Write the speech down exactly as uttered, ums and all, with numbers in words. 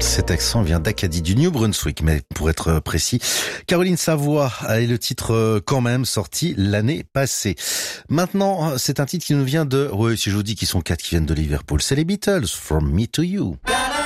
Cet accent vient d'Acadie, du New Brunswick, mais pour être précis, Caroline Savoie est le titre quand même sorti l'année passée. Maintenant, c'est un titre qui nous vient de... Oui, si je vous dis qu'ils sont quatre qui viennent de Liverpool, c'est les Beatles, From Me to You.